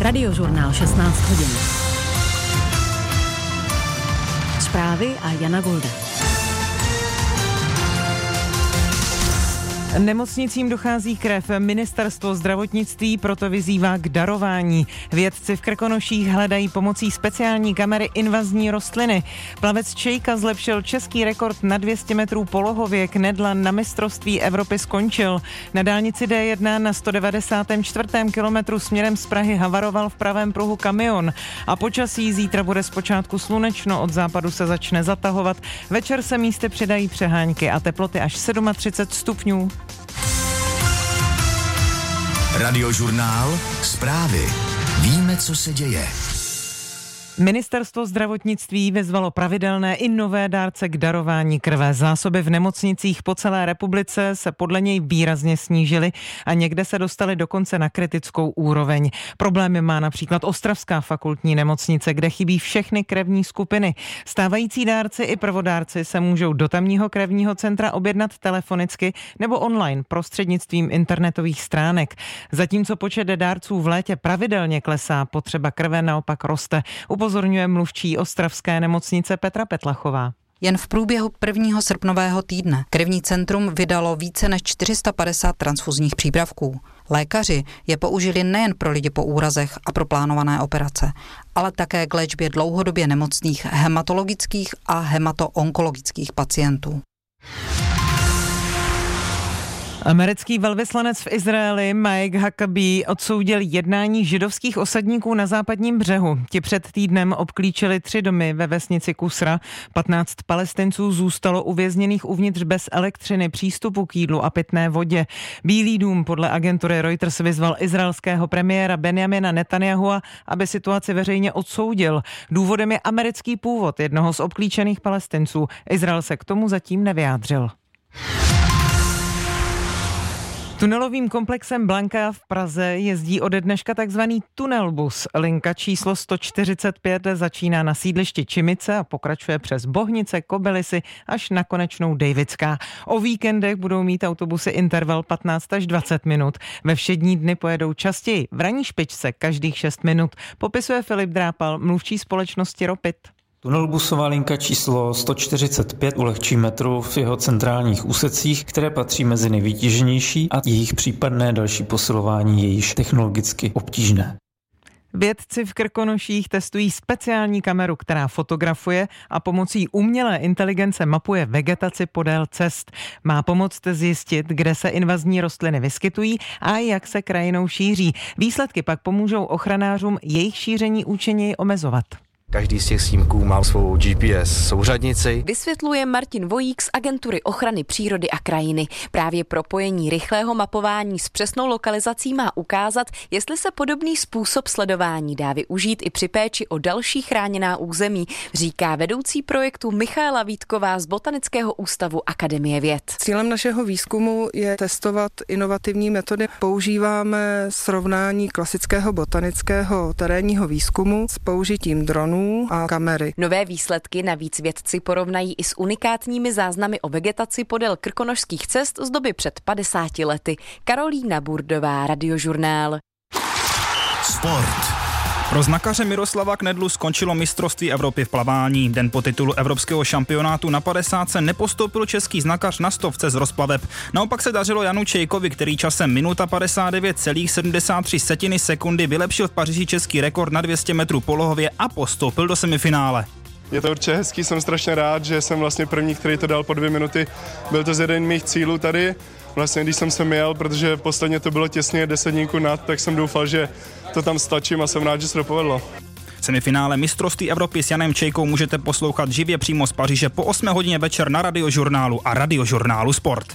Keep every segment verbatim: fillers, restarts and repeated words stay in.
Radiožurnál šestnáct hodin. Zprávy a Jana Golda. Nemocnicím dochází krev. Ministerstvo zdravotnictví proto vyzývá k darování. Vědci v Krkonoších hledají pomocí speciální kamery invazní rostliny. Plavec Čejka zlepšil český rekord na dvě stě metrů polohově. Knedla na mistrovství Evropy skončil. Na dálnici D jedna na sto devadesátém čtvrtém kilometru směrem z Prahy havaroval v pravém pruhu kamion. A počasí zítra bude zpočátku slunečno, od západu se začne zatahovat. Večer se místy přidají přehánky a teploty až třicet sedm stupňů. Radiožurnál, zprávy. Víme, co se děje. Ministerstvo zdravotnictví vyzvalo pravidelné i nové dárce k darování krve. Zásoby v nemocnicích po celé republice se podle něj výrazně snížily a někde se dostaly dokonce na kritickou úroveň. Problémy má například Ostravská fakultní nemocnice, kde chybí všechny krevní skupiny. Stávající dárci i prvodárci se můžou do tamního krevního centra objednat telefonicky nebo online prostřednictvím internetových stránek. Zatímco počet dárců v létě pravidelně klesá, potřeba krve naopak roste. Upozorňuje mluvčí ostravské nemocnice Petra Petlachová. Jen v průběhu prvního srpnového týdne krevní centrum vydalo více než čtyři sta padesát transfuzních přípravků. Lékaři je použili nejen pro lidi po úrazech a pro plánované operace, ale také k léčbě dlouhodobě nemocných hematologických a hematoonkologických pacientů. Americký velvyslanec v Izraeli Mike Huckabee odsoudil jednání židovských osadníků na západním břehu. Ti před týdnem obklíčili tři domy ve vesnici Kusra. patnáct Palestinců zůstalo uvězněných uvnitř bez elektřiny, přístupu k jídlu a pitné vodě. Bílý dům podle agentury Reuters vyzval izraelského premiéra Benjamina Netanyahua, aby situaci veřejně odsoudil. Důvodem je americký původ jednoho z obklíčených Palestinců. Izrael se k tomu zatím nevyjádřil. Tunelovým komplexem Blanka v Praze jezdí ode dneška takzvaný tunelbus. Linka číslo sto čtyřicet pět začíná na sídlišti Čimice a pokračuje přes Bohnice, Kobylisy až na konečnou Dejvická. O víkendech budou mít autobusy interval patnáct až dvacet minut. Ve všední dny pojedou častěji, v ranní špičce každých šest minut, popisuje Filip Drápal, mluvčí společnosti Ropit. Tunelbusová linka číslo sto čtyřicet pět ulehčí metro v jeho centrálních úsecích, které patří mezi nejvytíženější a jejich případné další posilování je již technologicky obtížné. Vědci v Krkonoších testují speciální kameru, která fotografuje a pomocí umělé inteligence mapuje vegetaci podél cest. Má pomoct zjistit, kde se invazní rostliny vyskytují a jak se krajinou šíří. Výsledky pak pomůžou ochranářům jejich šíření účinněji omezovat. Každý z těch snímků má svou G P S souřadnici. Vysvětluje Martin Vojík z Agentury ochrany přírody a krajiny. Právě propojení rychlého mapování s přesnou lokalizací má ukázat, jestli se podobný způsob sledování dá využít i při péči o další chráněná území, říká vedoucí projektu Michaela Vítková z Botanického ústavu Akademie věd. Cílem našeho výzkumu je testovat inovativní metody. Používáme srovnání klasického botanického terénního výzkumu s použitím dronů a kamery. Nové výsledky navíc vědci porovnají i s unikátními záznamy o vegetaci podél krkonošských cest z doby před padesáti lety. Karolína Burdová, Radiožurnál. Sport. Pro znakaře Miroslava Knedlu skončilo mistrovství Evropy v plavání. Den po titulu evropského šampionátu na padesátce nepostoupil český znakař na stovce z rozplaveb. Naopak se dařilo Janu Čejkovi, který časem minuta padesát devět celá sedmdesát tři setiny sekundy vylepšil v Paříži český rekord na dvě stě metrů polohově a postoupil do semifinále. Je to určitě hezký, jsem strašně rád, že jsem vlastně první, který to dal po dvě minuty. Byl to z jeden mých cílů tady. Vlastně když jsem sem jel, protože posledně to bylo těsně desetníku nad, tak jsem doufal, že to tam stačím a jsem rád, že se to povedlo. Semifinále mistrovství Evropy s Janem Čejkou můžete poslouchat živě přímo z Paříže po osmé hodině večer na Radiožurnálu a Radiožurnálu Sport.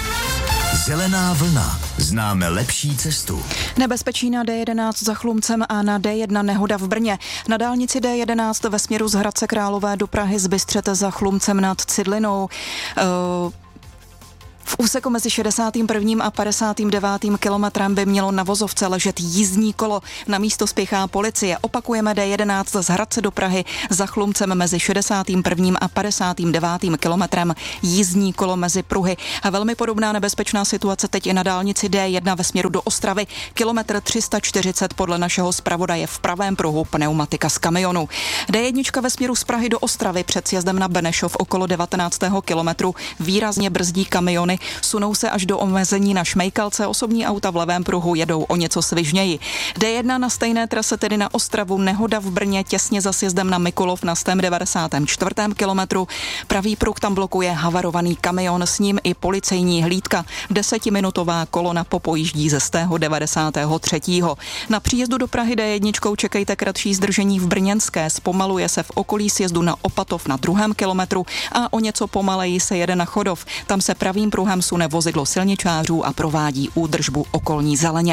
Zelená vlna. Známe lepší cestu. Nebezpečí na D jedenáct za Chlumcem a na D jedna nehoda v Brně. Na dálnici D jedenáct ve směru z Hradce Králové do Prahy z Bystřete za Chlumcem nad Cidlinou. Uh, V úseku mezi šedesátým prvním a padesátým devátým kilometrem by mělo na vozovce ležet jízdní kolo. Na místo spěchá policie. Opakujeme D jedenáct z Hradce do Prahy za Chlumcem mezi šedesátým prvním a padesátým devátým kilometrem. Jízdní kolo mezi pruhy. A velmi podobná nebezpečná situace teď i na dálnici D jedna ve směru do Ostravy. Kilometr tři sta čtyřicet podle našeho zpravodaje v pravém pruhu pneumatika z kamionu. D jedna ve směru z Prahy do Ostravy před sjezdem na Benešov okolo devatenáctého kilometru výrazně brzdí kamiony, sunou se až do omezení na Šmejkalce, osobní auta v levém pruhu jedou o něco svižněji. D jedna na stejné trase tedy na Ostravu, nehoda v Brně těsně za sjezdem na Mikulov na sto devadesátém čtvrtém kilometru. Pravý pruh tam blokuje havarovaný kamion, s ním i policejní hlídka. Desetiminutová kolona popojíždí ze sto devadesátého třetího Na příjezdu do Prahy D jedna čekejte kratší zdržení v Brněnské, zpomaluje se v okolí sjezdu na Opatov na druhém kilometru a o něco pomaleji se jede na Chodov. Tam se pravým pruhem sune vozidlo silničářů a provádí údržbu okolní zeleně.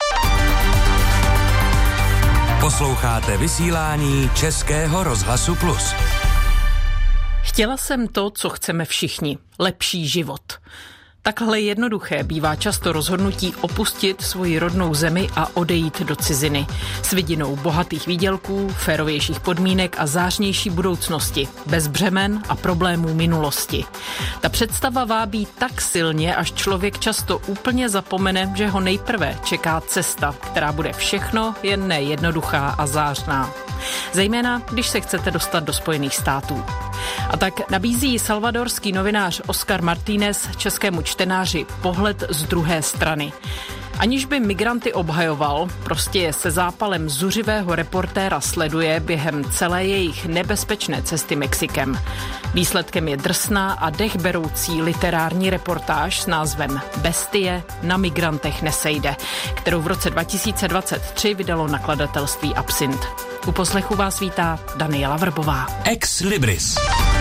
Posloucháte vysílání Českého rozhlasu Plus. Chtěla jsem to, co chceme všichni. Lepší život. Takhle jednoduché bývá často rozhodnutí opustit svoji rodnou zemi a odejít do ciziny. S vidinou bohatých výdělků, férovějších podmínek a zářnější budoucnosti, bez břemen a problémů minulosti. Ta představa vábí tak silně, až člověk často úplně zapomene, že ho nejprve čeká cesta, která bude všechno jen nejednoduchá a zářná. Zejména, když se chcete dostat do Spojených států. A tak nabízí salvadorský novinář Oscar Martínez českému čtenáři pohled z druhé strany. Aniž by migranty obhajoval, prostě je se zápalem zuřivého reportéra sleduje během celé jejich nebezpečné cesty Mexikem. Výsledkem je drsná a dechberoucí literární reportáž s názvem Bestie na migrantech nesejde, kterou v roce dva tisíce dvacet tři vydalo nakladatelství Absint. U poslechu vás vítá Daniela Vrbová. Ex Libris.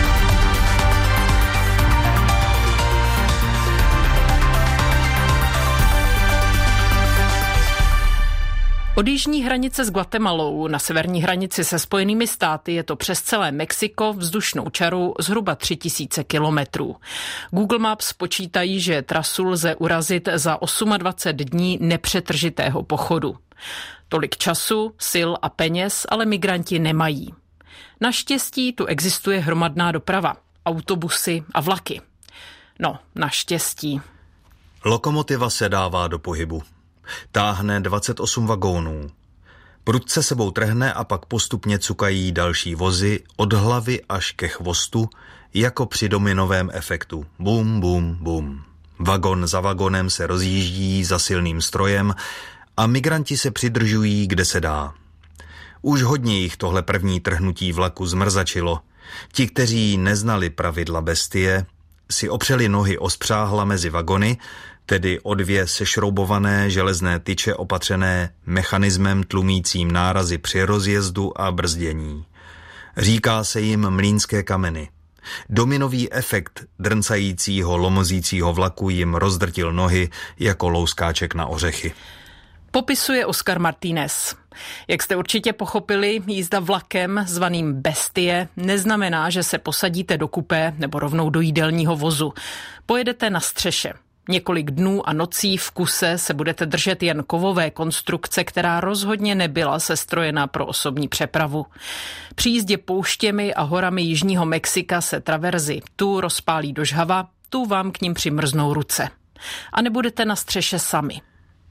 Od jižní hranice s Guatemalou na severní hranici se Spojenými státy je to přes celé Mexiko vzdušnou čarou zhruba tři tisíce kilometrů. Google Maps počítají, že trasu lze urazit za dvacet osm dní nepřetržitého pochodu. Tolik času, sil a peněz ale migranti nemají. Naštěstí tu existuje hromadná doprava, autobusy a vlaky. No, naštěstí. Lokomotiva se dává do pohybu. Táhne dvacet osm vagónů. Prudce sebou trhne a pak postupně cukají další vozy od hlavy až ke chvostu, jako při dominovém efektu. Bum, bum, bum. Vagon za vagonem se rozjíždí za silným strojem a migranti se přidržují, kde se dá. Už hodně jich tohle první trhnutí vlaku zmrzačilo. Ti, kteří neznali pravidla Bestie, si opřeli nohy o spřáhla mezi vagony, tedy o dvě sešroubované železné tyče opatřené mechanismem tlumícím nárazy při rozjezdu a brzdění. Říká se jim mlýnské kameny. Dominový efekt drncajícího, lomozícího vlaku jim rozdrtil nohy jako louskáček na ořechy. Popisuje Oscar Martínez. Jak jste určitě pochopili, jízda vlakem zvaným Bestie neznamená, že se posadíte do kupé nebo rovnou do jídelního vozu. Pojedete na střeše. Několik dnů a nocí v kuse se budete držet jen kovové konstrukce, která rozhodně nebyla sestrojena pro osobní přepravu. Při jízdě pouštěmi a horami jižního Mexika se traverzy tu rozpálí do žhava, tu vám k nim přimrznou ruce. A nebudete na střeše sami.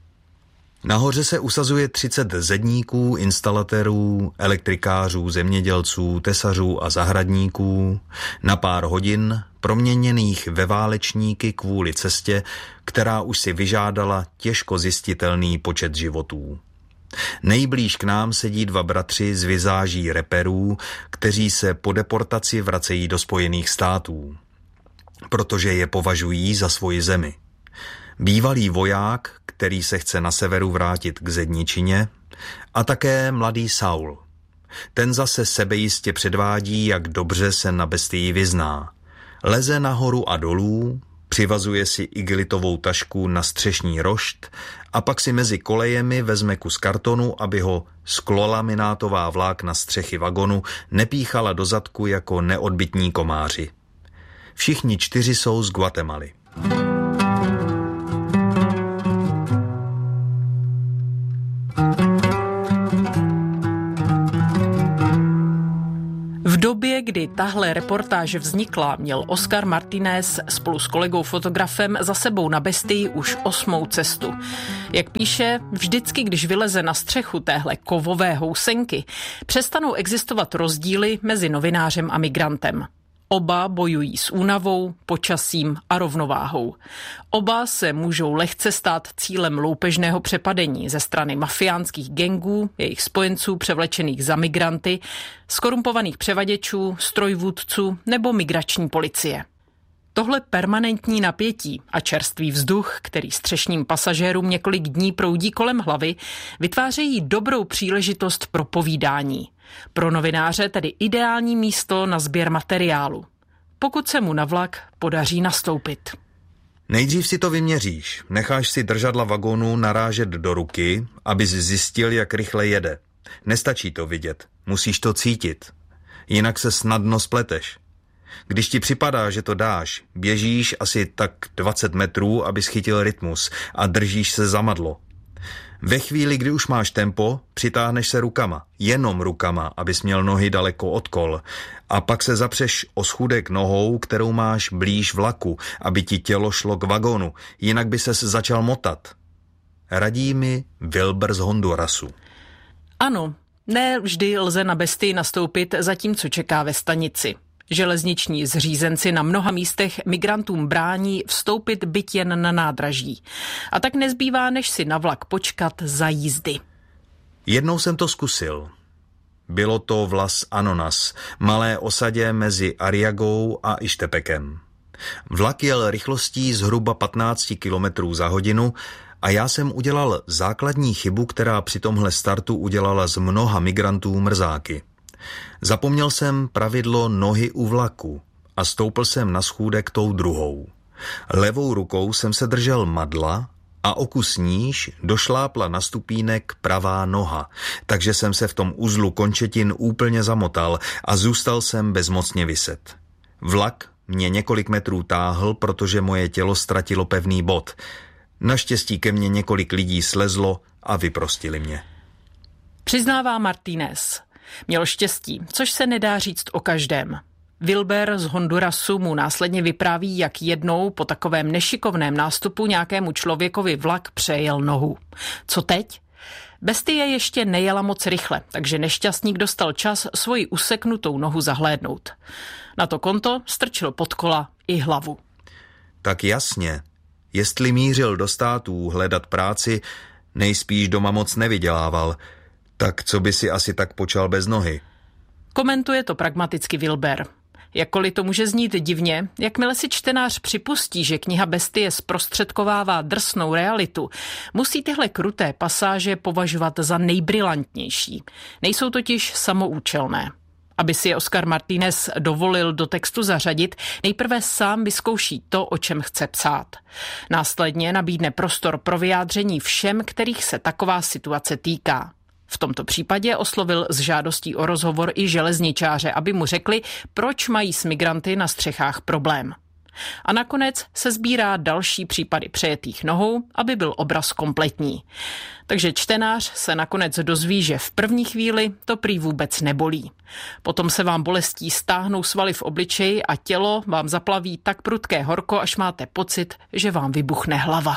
Nahoře se usazuje třicet zedníků, instalatérů, elektrikářů, zemědělců, tesařů a zahradníků na pár hodin proměněných ve válečníky kvůli cestě, která už si vyžádala těžko zjistitelný počet životů. Nejblíž k nám sedí dva bratři z vizáží reperů, kteří se po deportaci vracejí do Spojených států, protože je považují za svoji zemi. Bývalý voják, který se chce na severu vrátit k zedničině, a také mladý Saul. Ten zase sebejistě předvádí, jak dobře se na Bestii vyzná. Leze nahoru a dolů, přivazuje si igelitovou tašku na střešní rošt a pak si mezi kolejemi vezme kus kartonu, aby ho sklolaminátová vlákna střechy vagonu nepíchala do zadku jako neodbytní komáři. Všichni čtyři jsou z Guatemaly. V době, kdy tahle reportáž vznikla, měl Oscar Martínez spolu s kolegou fotografem za sebou na Bestii už osmou cestu. Jak píše, vždycky, když vyleze na střechu téhle kovové housenky, přestanou existovat rozdíly mezi novinářem a migrantem. Oba bojují s únavou, počasím a rovnováhou. Oba se můžou lehce stát cílem loupežného přepadení ze strany mafiánských gangů, jejich spojenců převlečených za migranty, skorumpovaných převaděčů, strojvůdců nebo migrační policie. Tohle permanentní napětí a čerstvý vzduch, který střešním pasažérům několik dní proudí kolem hlavy, vytvářejí dobrou příležitost pro povídání. Pro novináře tedy ideální místo na sběr materiálu, pokud se mu na vlak podaří nastoupit. Nejdřív si to vyměříš, necháš si držadla vagónu narážet do ruky, abys zjistil, jak rychle jede. Nestačí to vidět, musíš to cítit, jinak se snadno spleteš. Když ti připadá, že to dáš, běžíš asi tak dvacet metrů, abys chytil rytmus a držíš se za madlo. Ve chvíli, kdy už máš tempo, přitáhneš se rukama, jenom rukama, abys měl nohy daleko od kol, a pak se zapřeš o schůdek nohou, kterou máš blíž vlaku, aby ti tělo šlo k vagónu, jinak by ses začal motat. Radí mi Wilber z Hondurasu. Ano, ne vždy lze na Bestii nastoupit, zatímco čeká ve stanici. Železniční zřízenci na mnoha místech migrantům brání vstoupit byť jen na nádraží. A tak nezbývá, než si na vlak počkat za jízdy. Jednou jsem to zkusil. Bylo to v Las Anonas, malé osadě mezi Arriagou a Ixtepekem. Vlak jel rychlostí zhruba patnáct kilometrů za hodinu a já jsem udělal základní chybu, která při tomhle startu udělala z mnoha migrantů mrzáky. Zapomněl jsem pravidlo nohy u vlaku a stoupl jsem na schůdek tou druhou. Levou rukou jsem se držel madla a o kus níž došlápla na stupínek pravá noha, takže jsem se v tom uzlu končetin úplně zamotal a zůstal jsem bezmocně viset. Vlak mě několik metrů táhl, protože moje tělo ztratilo pevný bod. Naštěstí ke mně několik lidí slezlo a vyprostili mě. Přiznává Martínez. Měl štěstí, což se nedá říct o každém. Wilber z Hondurasu mu následně vypráví, jak jednou po takovém nešikovném nástupu nějakému člověkovi vlak přejel nohu. Co teď? Bestie ještě nejela moc rychle, takže nešťastník dostal čas svoji useknutou nohu zahlédnout. Na to konto strčil pod kola i hlavu. Tak jasně, jestli mířil do států hledat práci, nejspíš doma moc nevydělával, tak co by si asi tak počal bez nohy? Komentuje to pragmaticky Wilber. Jakkoliv to může znít divně, jakmile si čtenář připustí, že kniha Bestie zprostředkovává drsnou realitu, musí tyhle kruté pasáže považovat za nejbrilantnější. Nejsou totiž samoučelné. Aby si je Oscar Martínez dovolil do textu zařadit, nejprve sám vyzkouší to, o čem chce psát. Následně nabídne prostor pro vyjádření všem, kterých se taková situace týká. V tomto případě oslovil s žádostí o rozhovor i železničáře, aby mu řekli, proč mají s migranty na střechách problém. A nakonec se sbírá další případy přejetých nohou, aby byl obraz kompletní. Takže čtenář se nakonec dozví, že v první chvíli to prý vůbec nebolí. Potom se vám bolestí stáhnou svaly v obličeji a tělo vám zaplaví tak prudké horko, až máte pocit, že vám vybuchne hlava.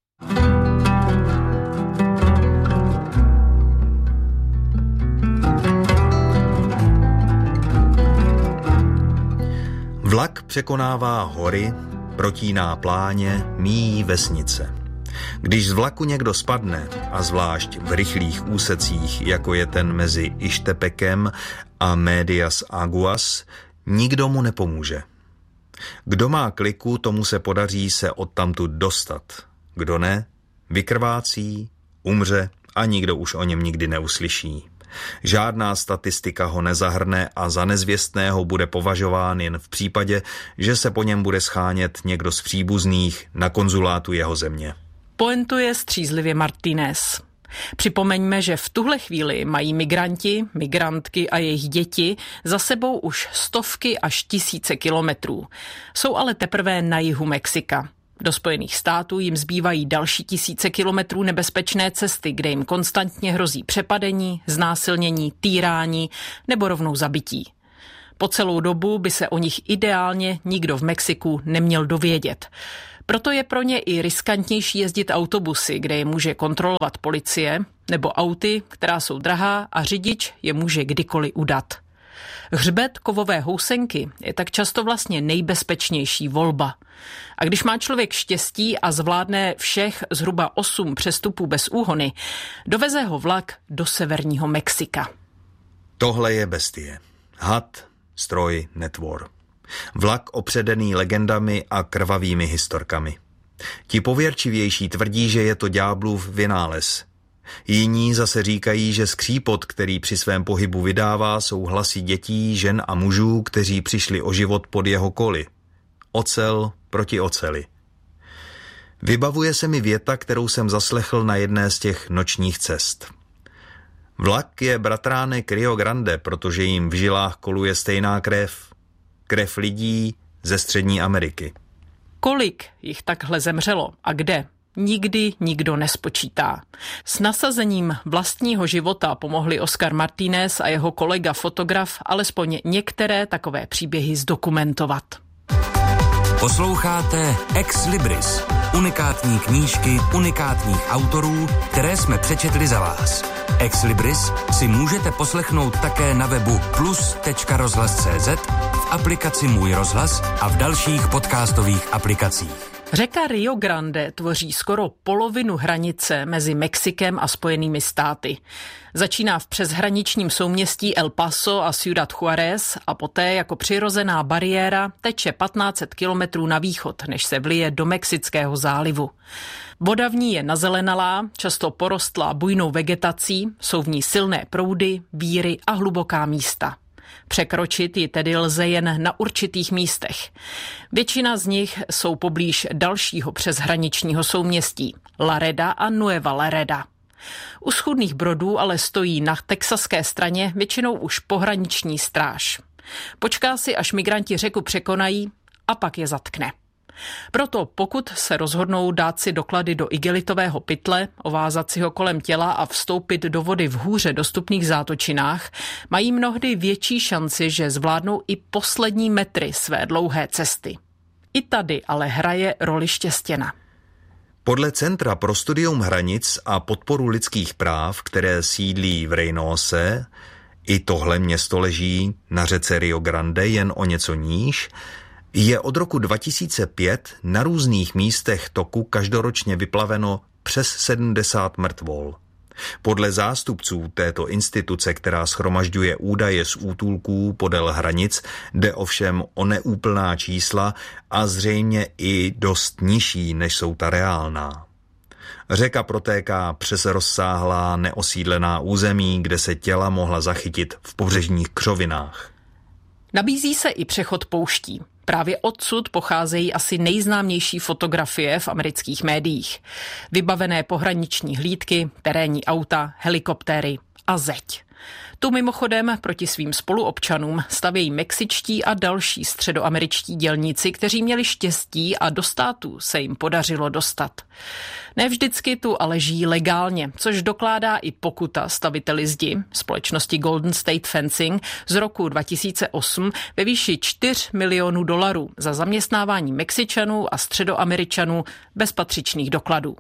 Vlak překonává hory, protíná pláně, míjí vesnice. Když z vlaku někdo spadne, a zvlášť v rychlých úsecích, jako je ten mezi Ixtepekem a Medias Aguas, nikdo mu nepomůže. Kdo má kliku, tomu se podaří se odtamtud dostat. Kdo ne, vykrvácí, umře a nikdo už o něm nikdy neuslyší. Žádná statistika ho nezahrne a za nezvěstného bude považován jen v případě, že se po něm bude schánět někdo z příbuzných na konzulátu jeho země. Pointuje střízlivě Martínez. Připomeňme, že v tuhle chvíli mají migranti, migrantky a jejich děti za sebou už stovky až tisíce kilometrů. Jsou ale teprve na jihu Mexika. Do Spojených států jim zbývají další tisíce kilometrů nebezpečné cesty, kde jim konstantně hrozí přepadení, znásilnění, týrání nebo rovnou zabití. Po celou dobu by se o nich ideálně nikdo v Mexiku neměl dovědět. Proto je pro ně i riskantnější jezdit autobusy, kde je může kontrolovat policie, nebo auty, která jsou drahá a řidič je může kdykoliv udat. Hřbet kovové housenky je tak často vlastně nejbezpečnější volba. A když má člověk štěstí a zvládne všech zhruba osm přestupů bez úhony, doveze ho vlak do severního Mexika. Tohle je bestie. Had, stroj, netvor. Vlak opředený legendami a krvavými historkami. Ti pověrčivější tvrdí, že je to ďáblův vynález. Jiní zase říkají, že skřípot, který při svém pohybu vydává, jsou hlasy dětí, žen a mužů, kteří přišli o život pod jeho koly. Ocel proti oceli. Vybavuje se mi věta, kterou jsem zaslechl na jedné z těch nočních cest. Vlak je bratránek Rio Grande, protože jim v žilách koluje stejná krev. Krev lidí ze Střední Ameriky. Kolik jich takhle zemřelo a kde? Nikdy nikdo nespočítá. S nasazením vlastního života pomohli Oscar Martínez a jeho kolega fotograf alespoň některé takové příběhy zdokumentovat. Posloucháte Ex Libris, unikátní knížky unikátních autorů, které jsme přečetli za vás. Ex Libris si můžete poslechnout také na webu plus tečka rozhlas tečka cé zet, v aplikaci Můj rozhlas a v dalších podcastových aplikacích. Řeka Rio Grande tvoří skoro polovinu hranice mezi Mexikem a Spojenými státy. Začíná v přeshraničním souměstí El Paso a Ciudad Juárez a poté jako přirozená bariéra teče patnáct set kilometrů na východ, než se vlije do Mexického zálivu. Voda v ní je nazelenalá, často porostlá bujnou vegetací, jsou v ní silné proudy, víry a hluboká místa. Překročit ji tedy lze jen na určitých místech. Většina z nich jsou poblíž dalšího přeshraničního souměstí Laredo a Nueva Laredo. U schůdných brodů ale stojí na texaské straně většinou už pohraniční stráž. Počká si, až migranti řeku překonají a pak je zatkne. Proto pokud se rozhodnou dát si doklady do igelitového pytle, ovázat si ho kolem těla a vstoupit do vody v hůře dostupných zátočinách, mají mnohdy větší šanci, že zvládnou i poslední metry své dlouhé cesty. I tady ale hraje roli štěstěna. Podle Centra pro studium hranic a podporu lidských práv, které sídlí v Reynose, i tohle město leží na řece Rio Grande jen o něco níž, je od roku dva tisíce pět na různých místech toku každoročně vyplaveno přes sedmdesát mrtvol. Podle zástupců této instituce, která shromažďuje údaje z útulků podél hranic, jde ovšem o neúplná čísla a zřejmě i dost nižší, než jsou ta reálná. Řeka protéká přes rozsáhlá neosídlená území, kde se těla mohla zachytit v pobřežních křovinách. Nabízí se i přechod pouští. Právě odsud pocházejí asi nejznámější fotografie v amerických médiích. Vybavené pohraniční hlídky, terénní auta, helikoptéry a zeď. Tu mimochodem proti svým spoluobčanům stavějí mexičtí a další středoameričtí dělníci, kteří měli štěstí a do státu se jim podařilo dostat. Ne vždycky tu ale žijí legálně, což dokládá i pokuta staviteli zdi společnosti Golden State Fencing z roku dva tisíce osm ve výši čtyři milionů dolarů za zaměstnávání Mexičanů a Středoameričanů bez patřičných dokladů.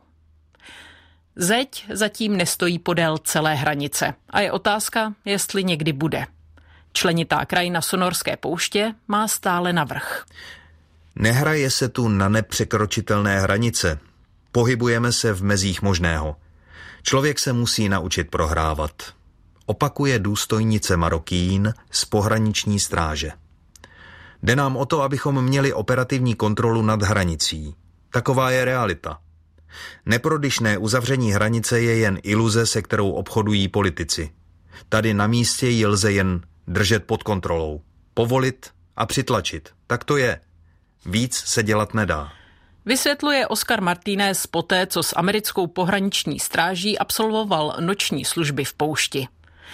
Zeď zatím nestojí podél celé hranice a je otázka, jestli někdy bude. Členitá krajina Sonorské pouště má stále navrch. Nehraje se tu na nepřekročitelné hranice. Pohybujeme se v mezích možného. Člověk se musí naučit prohrávat. Opakuje důstojnice Marokín z pohraniční stráže. Jde nám o to, abychom měli operativní kontrolu nad hranicí. Taková je realita. Neprodyšné uzavření hranice je jen iluze, se kterou obchodují politici. Tady na místě ji lze jen držet pod kontrolou, povolit a přitlačit. Tak to je. Víc se dělat nedá. Vysvětluje Oscar Martínez poté, co s americkou pohraniční stráží absolvoval noční služby v poušti.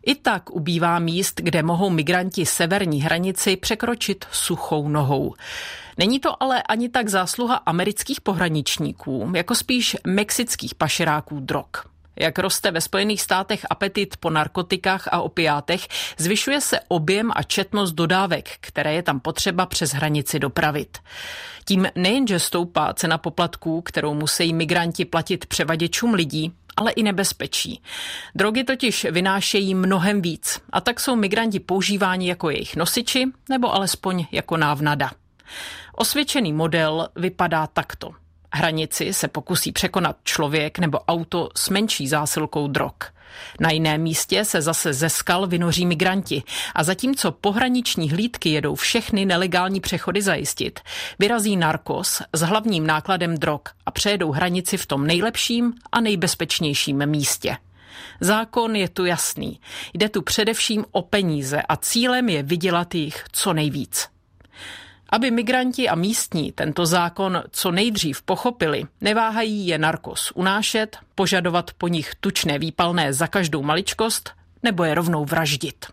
I tak ubývá míst, kde mohou migranti severní hranici překročit suchou nohou. Není to ale ani tak zásluha amerických pohraničníků, jako spíš mexických pašeráků drog. Jak roste ve Spojených státech apetit po narkotikách a opiátech, zvyšuje se objem a četnost dodávek, které je tam potřeba přes hranici dopravit. Tím nejenže stoupá cena poplatků, kterou musí migranti platit převaděčům lidí, ale i nebezpečí. Drogy totiž vynášejí mnohem víc a tak jsou migranti používáni jako jejich nosiči nebo alespoň jako návnada. Osvědčený model vypadá takto. Hranici se pokusí překonat člověk nebo auto s menší zásilkou drog. Na jiném místě se zase ze skal vynoří migranti a zatímco pohraniční hlídky jedou všechny nelegální přechody zajistit, vyrazí narkos s hlavním nákladem drog a přejedou hranici v tom nejlepším a nejbezpečnějším místě. Zákon je tu jasný. Jde tu především o peníze a cílem je vydělat jich co nejvíc. Aby migranti a místní tento zákon co nejdřív pochopili, neváhají je narkos unášet, požadovat po nich tučné výpalné za každou maličkost nebo je rovnou vraždit.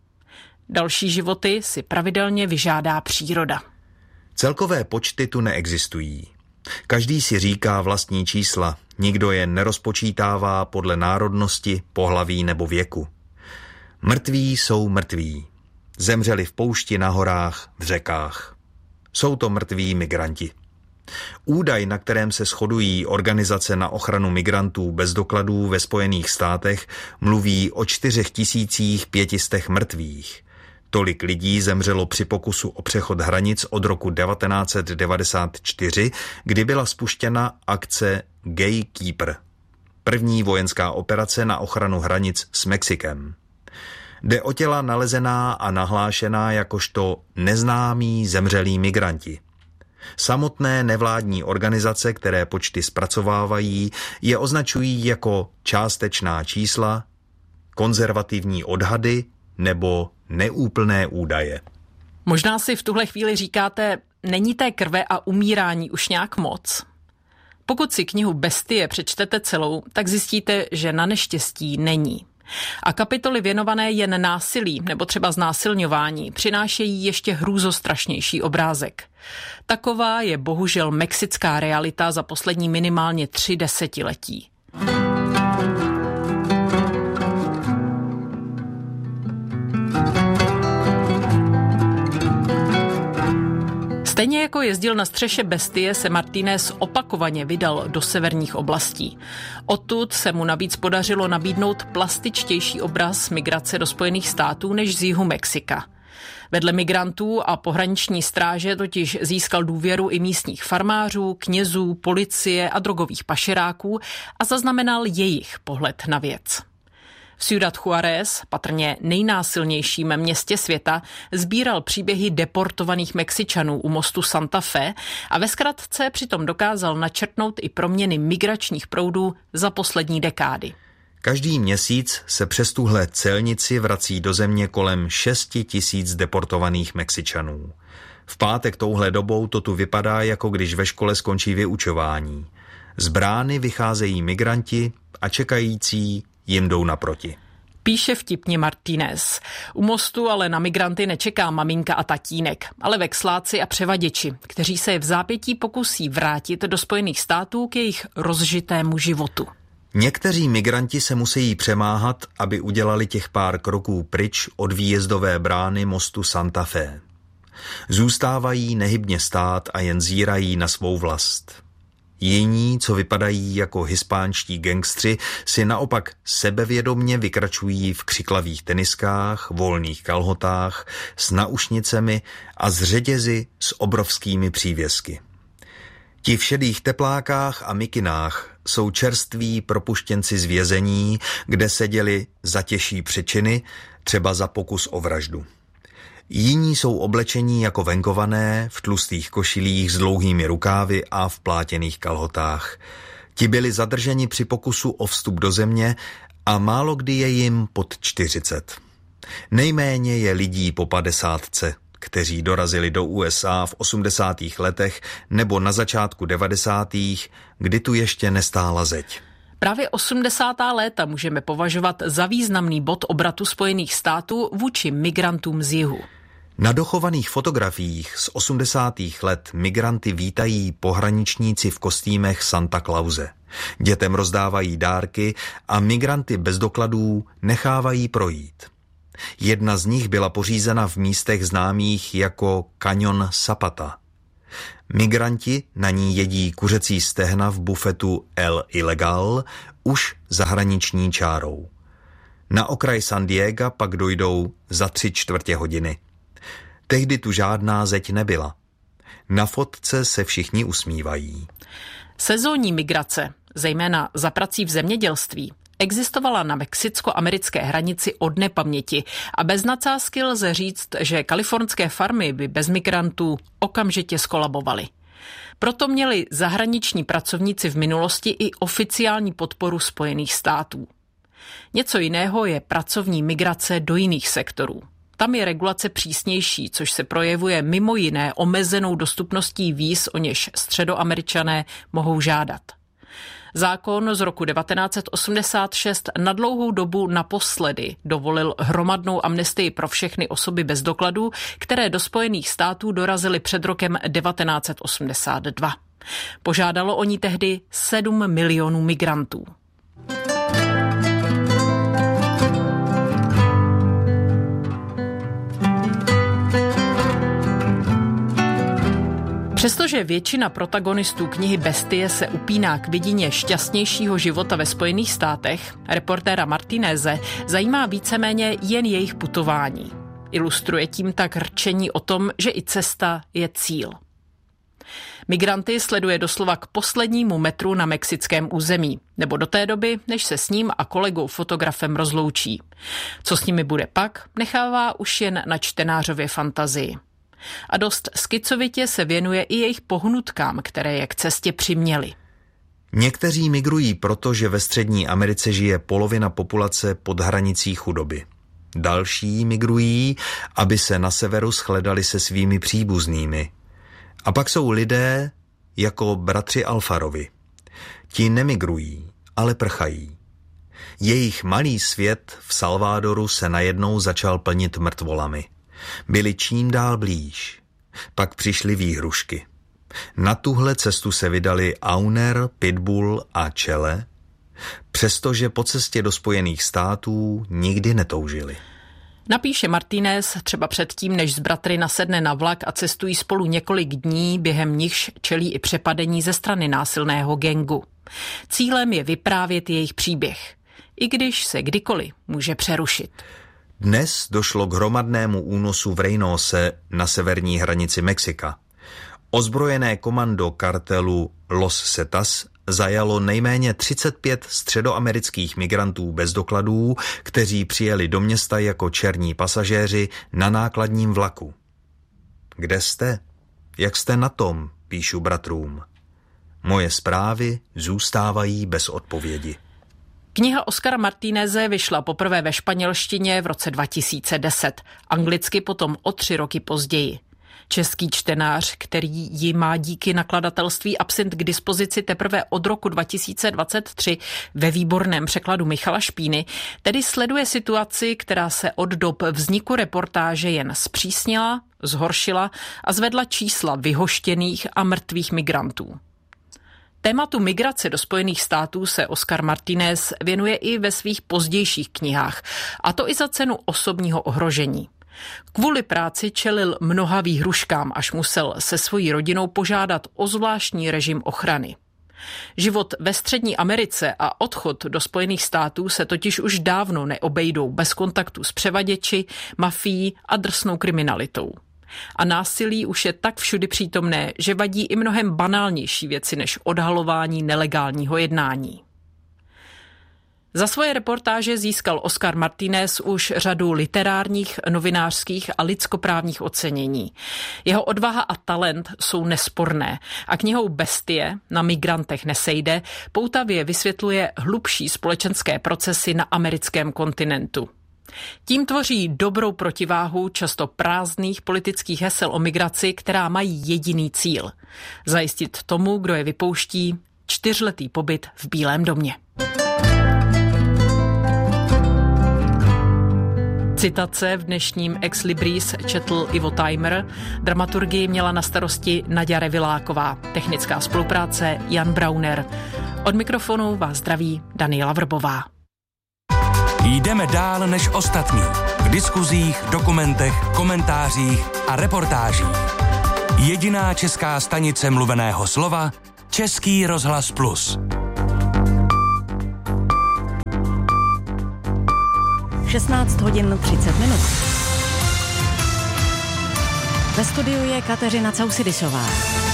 Další životy si pravidelně vyžádá příroda. Celkové počty tu neexistují. Každý si říká vlastní čísla, nikdo je nerozpočítává podle národnosti, pohlaví nebo věku. Mrtví jsou mrtví. Zemřeli v poušti, na horách, v řekách. Jsou to mrtví migranti. Údaj, na kterém se shodují organizace na ochranu migrantů bez dokladů ve Spojených státech, mluví o čtyřech tisících pětistech mrtvých. Tolik lidí zemřelo při pokusu o přechod hranic od roku devatenáct set devadesát čtyři, kdy byla spuštěna akce Gatekeeper, první vojenská operace na ochranu hranic s Mexikem. Jde o těla nalezená a nahlášená jakožto neznámí zemřelí migranti. Samotné nevládní organizace, které počty zpracovávají, je označují jako částečná čísla, konzervativní odhady nebo neúplné údaje. Možná si v tuhle chvíli říkáte, není té krve a umírání už nějak moc? Pokud si knihu Bestie přečtete celou, tak zjistíte, že na neštěstí není. A kapitoly věnované jen násilí nebo třeba znásilňování přinášejí ještě hrůzostrašnější obrázek. Taková je bohužel mexická realita za poslední minimálně tři desetiletí. Stejně jako jezdil na střeše Bestie, se Martínez opakovaně vydal do severních oblastí. Odtud se mu navíc podařilo nabídnout plastičtější obraz migrace do Spojených států než z jihu Mexika. Vedle migrantů a pohraniční stráže totiž získal důvěru i místních farmářů, knězů, policie a drogových pašeráků a zaznamenal jejich pohled na věc. V Ciudad Juárez, patrně nejnásilnějším městě světa, sbíral příběhy deportovaných Mexičanů u mostu Santa Fe a ve zkratce přitom dokázal načrtnout i proměny migračních proudů za poslední dekády. Každý měsíc se přes tuhle celnici vrací do země kolem šesti tisíc deportovaných Mexičanů. V pátek touhle dobou to tu vypadá, jako když ve škole skončí vyučování. Z brány vycházejí migranti a čekající jim jdou naproti. Píše vtipně Martínez. U mostu ale na migranty nečeká maminka a tatínek, ale veksláci a převaděči, kteří se v zápětí pokusí vrátit do Spojených států k jejich rozžitému životu. Někteří migranti se musí přemáhat, aby udělali těch pár kroků pryč od výjezdové brány mostu Santa Fe. Zůstávají nehybně stát a jen zírají na svou vlast. Jiní, co vypadají jako hispánští gangstři, si naopak sebevědomně vykračují v křiklavých teniskách, volných kalhotách, s naušnicemi a z řetězy s obrovskými přívěsky. Ti v šedých teplákách a mikinách jsou čerství propuštěnci z vězení, kde seděli za těžší přečiny, třeba za pokus o vraždu. Jiní jsou oblečení jako venkované, v tlustých košilích s dlouhými rukávy a v plátěných kalhotách. Ti byli zadrženi při pokusu o vstup do země a málo kdy je jim pod čtyřicet. Nejméně je lidí po padesátce, kteří dorazili do U S A v osmdesátých letech nebo na začátku devadesátých, kdy tu ještě nestála zeď. Právě osmdesátá léta můžeme považovat za významný bod obratu Spojených států vůči migrantům z jihu. Na dochovaných fotografiích z osmdesátých let migranty vítají pohraničníci v kostýmech Santa Clause. Dětem rozdávají dárky a migranty bez dokladů nechávají projít. Jedna z nich byla pořízena v místech známých jako Cañon Zapata. Migranti na ní jedí kuřecí stehna v bufetu El Ilegal už za hraniční čárou. Na okraj San Diega pak dojdou za tři čtvrtě hodiny. Tehdy tu žádná zeď nebyla. Na fotce se všichni usmívají. Sezónní migrace, zejména za prací v zemědělství, existovala na mexicko-americké hranici od nepaměti a bez nadsázky lze říct, že kalifornské farmy by bez migrantů okamžitě skolabovaly. Proto měli zahraniční pracovníci v minulosti i oficiální podporu Spojených států. Něco jiného je pracovní migrace do jiných sektorů. Tam je regulace přísnější, což se projevuje mimo jiné omezenou dostupností víz, o něž Středoameričané mohou žádat. Zákon z roku devatenáct set osmdesát šest na dlouhou dobu naposledy dovolil hromadnou amnestii pro všechny osoby bez dokladů, které do Spojených států dorazily před rokem devatenáct set osmdesát dva. Požádalo o ní tehdy sedm milionů migrantů. Přestože většina protagonistů knihy Bestie se upíná k vidině šťastnějšího života ve Spojených státech, reportéra Martineze zajímá víceméně jen jejich putování. Ilustruje tím tak rčení o tom, že i cesta je cíl. Migranty sleduje doslova k poslednímu metru na mexickém území, nebo do té doby, než se s ním a kolegou fotografem rozloučí. Co s nimi bude pak, nechává už jen na čtenářově fantazii. A dost skicovitě se věnuje i jejich pohnutkám, které je k cestě přiměly. Někteří migrují proto, že ve Střední Americe žije polovina populace pod hranicí chudoby. Další migrují, aby se na severu shledali se svými příbuznými. A pak jsou lidé jako bratři Alfarovi. Ti nemigrují, ale prchají. Jejich malý svět v Salvadoru se najednou začal plnit mrtvolami. Byli čím dál blíž. Pak přišly výhrušky. Na tuhle cestu se vydali Auner, Pitbull a Chele, přestože po cestě do Spojených států nikdy netoužili. Napíše Martinez třeba předtím, než z bratry nasedne na vlak a cestují spolu několik dní, během nichž čelí i přepadení ze strany násilného gangu. Cílem je vyprávět jejich příběh, i když se kdykoliv může přerušit. Dnes došlo k hromadnému únosu v Reynose na severní hranici Mexika. Ozbrojené komando kartelu Los Zetas zajalo nejméně třicet pět středoamerických migrantů bez dokladů, kteří přijeli do města jako černí pasažéři na nákladním vlaku. Kde jste? Jak jste na tom? Píšu bratrům. Moje zprávy zůstávají bez odpovědi. Kniha Oscara Martineze vyšla poprvé ve španělštině v roce dva tisíce deset, anglicky potom o tři roky později. Český čtenář, který ji má díky nakladatelství Absint k dispozici teprve od roku dva tisíce dvacet tři ve výborném překladu Michala Špíny, tedy sleduje situaci, která se od dob vzniku reportáže jen zpřísnila, zhoršila a zvedla čísla vyhoštěných a mrtvých migrantů. Tématu migrace do Spojených států se Oscar Martinez věnuje i ve svých pozdějších knihách, a to i za cenu osobního ohrožení. Kvůli práci čelil mnoha výhruškám, až musel se svojí rodinou požádat o zvláštní režim ochrany. Život ve Střední Americe a odchod do Spojených států se totiž už dávno neobejdou bez kontaktu s převaděči, mafií a drsnou kriminalitou. A násilí už je tak všudy přítomné, že vadí i mnohem banálnější věci než odhalování nelegálního jednání. Za svoje reportáže získal Oscar Martinez už řadu literárních, novinářských a lidskoprávních ocenění. Jeho odvaha a talent jsou nesporné a knihou Bestie, na migrantech nesejde, poutavě vysvětluje hlubší společenské procesy na americkém kontinentu. Tím tvoří dobrou protiváhu často prázdných politických hesel o migraci, která mají jediný cíl – zajistit tomu, kdo je vypouští, čtyřletý pobyt v Bílém domě. Citace v dnešním Ex Libris četl Ivo Tajmer, dramaturgii měla na starosti Naďa Reviláková, technická spolupráce Jan Brauner. Od mikrofonu vás zdraví Daniela Vrbová. Jdeme dál než ostatní. V diskuzích, dokumentech, komentářích a reportážích. Jediná česká stanice mluveného slova Český rozhlas Plus. šestnáct hodin třicet minut. Ve studiu je Kateřina Causidisová.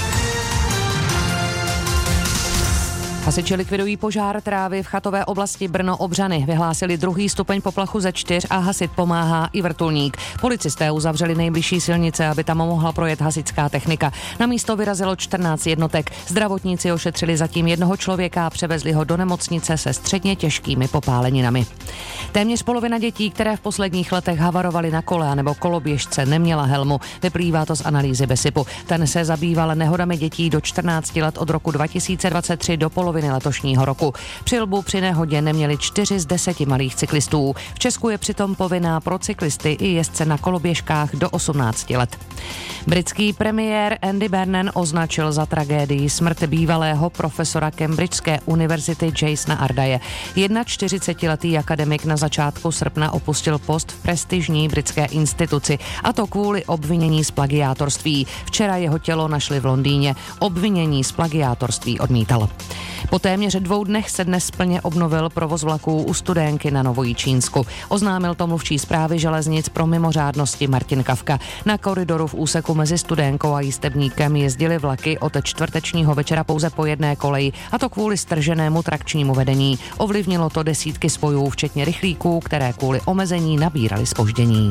Hasiči likvidují požár trávy v chatové oblasti Brno-Obřany. Vyhlásili druhý stupeň poplachu ze čtyř a hasit pomáhá i vrtulník. Policisté uzavřeli nejbližší silnice, aby tam mohla projet hasičská technika. Na místo vyrazilo čtrnáct jednotek. Zdravotníci ošetřili zatím jednoho člověka a převezli ho do nemocnice se středně těžkými popáleninami. Téměř polovina dětí, které v posledních letech havarovaly na kole nebo koloběžce, neměla helmu. Vyplývá to z analýzy BESIPu. Ten se zabýval nehodami dětí do čtrnácti let od roku dva tisíce dvacet tři do poloviny letošního roku. Přilbu při nehodě neměli čtyři z deseti malých cyklistů. V Česku je přitom povinná pro cyklisty i jezdce na koloběžkách do osmnácti let. Britský premiér Andy Burnham označil za tragédii smrt bývalého profesora Cambridgeské univerzity Jasona Ardaye. čtyřicetiletý akademik na začátku srpna opustil post v prestižní britské instituci, a to kvůli obvinění z plagiátorství. Včera jeho tělo našli v Londýně. Obvinění z plagiátorství odmítal. Po téměř dvou dnech se dnes plně obnovil provoz vlaků u Studénky na Novojičínsku. Oznámil to mluvčí Správy železnic pro mimořádnosti Martin Kafka. Na koridoru v úseku mezi Studénkou a Jistebníkem jezdily vlaky od čtvrtečního večera pouze po jedné koleji, a to kvůli strženému trakčnímu vedení. Ovlivnilo to desítky spojů, včetně rychlíků, které kvůli omezení nabíraly zpoždění.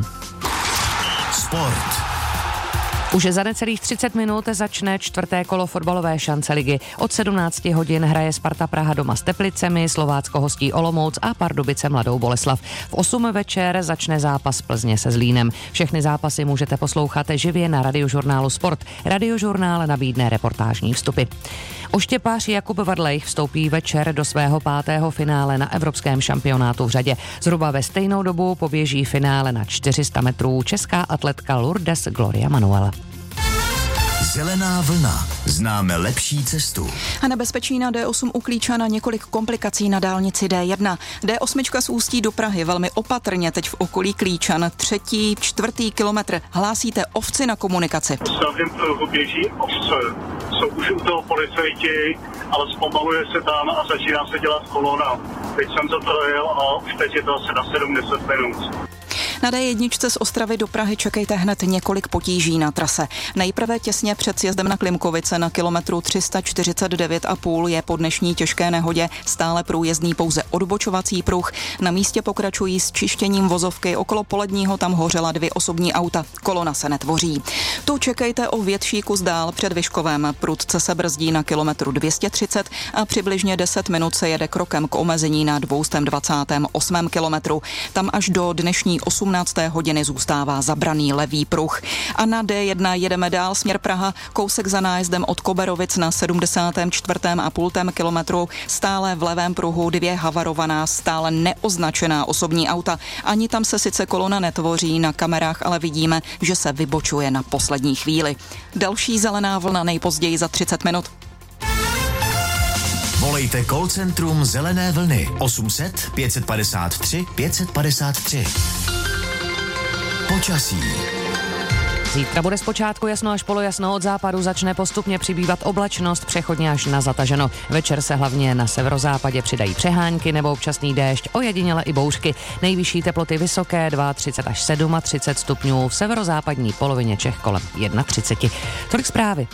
Sport. Už za necelých třicet minut začne čtvrté kolo fotbalové šance ligy. Od sedmnácti hodin hraje Sparta Praha doma s Teplicemi, Slovácko hostí Olomouc a Pardubice Mladou Boleslav. V osm večer začne zápas Plzně se Zlínem. Všechny zápasy můžete poslouchat živě na Radiožurnálu Sport. Radiožurnál nabídne reportážní vstupy. Oštěpář Jakub Vadlejch vstoupí večer do svého pátého finále na evropském šampionátu v řadě. Zhruba ve stejnou dobu poběží finále na čtyři sta metrů česká atletka Lourdes Gloria Manuel. Zelená vlna. Známe lepší cestu. A nebezpečí na D osm u Klíčana, několik komplikací na dálnici D jedna. D osm z Ústí do Prahy velmi opatrně teď v okolí Klíčan. Třetí, čtvrtý kilometr. Hlásíte ovci na komunikaci. V celém pruhu běží ovce. Jsou už u toho policajti, ale zpomaluje se tam a začíná se dělat kolona. Teď jsem to projel a už teď je to asi na sedmdesát minut. Na D jedna z Ostravy do Prahy čekejte hned několik potíží na trase. Nejprve těsně před sjezdem na Klimkovice na kilometru tři sta čtyřicet devět a půl je po dnešní těžké nehodě stále průjezdný pouze odbočovací pruh. Na místě pokračují s čištěním vozovky, okolo Poledního tam hořela dvě osobní auta, kolona se netvoří. Tu čekejte o větší kus dál před Vyškovem. Prudce se brzdí na kilometru dvě stě třicet a přibližně deset minut se jede krokem k omezení na dvě stě dvacet osm kilometru. Tam až do dnešní osmnácté hodiny zůstává zabraný levý pruh. A na D jedna jedeme dál směr Praha, kousek za nájezdem od Koberovic na sedmdesátém čtvrtém a půltém kilometru, stále v levém pruhu dvě havarovaná, stále neoznačená osobní auta. Ani tam se sice kolona netvoří na kamerách, ale vidíme, že se vybočuje na poslední chvíli. Další zelená vlna nejpozději za třicet minut. Volejte call centrum Zelené vlny osm set pět padesát tři pět padesát tři. Počasí. Zítra bude zpočátku jasno až polojasno, od západu začne postupně přibývat oblačnost, přechodně až na zataženo. Večer se hlavně na severozápadě přidají přehánky nebo občasný déšť, ojediněle i bouřky. Nejvyšší teploty vysoké třicet dva až třicet sedm stupňů, v severozápadní polovině Čech kolem třicet jedna. Tolik zprávy.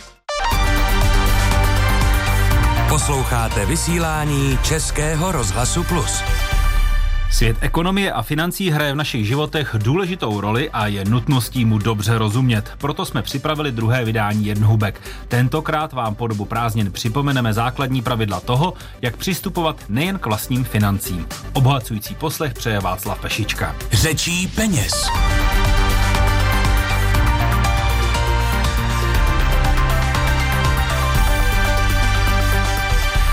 Posloucháte vysílání Českého rozhlasu Plus. Svět ekonomie a financí hraje v našich životech důležitou roli a je nutností mu dobře rozumět. Proto jsme připravili druhé vydání Jednohubek. Tentokrát vám po dobu prázdnin připomeneme základní pravidla toho, jak přistupovat nejen k vlastním financím. Obohacující poslech přeje Václav Pešička. Řečí peněz.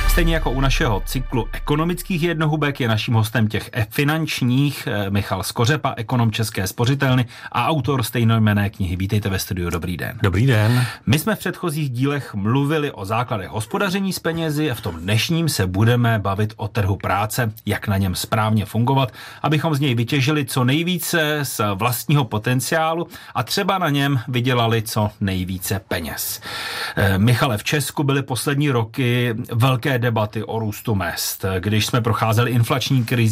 Stejně jako u našeho cyklu ekonomických jednohubek je naším hostem těch finančních Michal Skořepa, ekonom České spořitelny a autor stejnojmenné knihy. Vítejte ve studiu, dobrý den. Dobrý den. My jsme v předchozích dílech mluvili o základech hospodaření s penězi a v tom dnešním se budeme bavit o trhu práce, jak na něm správně fungovat, abychom z něj vytěžili co nejvíce z vlastního potenciálu a třeba na něm vydělali co nejvíce peněz. Michale, v Česku byly poslední roky velké debaty o růstu mezd. Když jsme procházeli inflační krizi,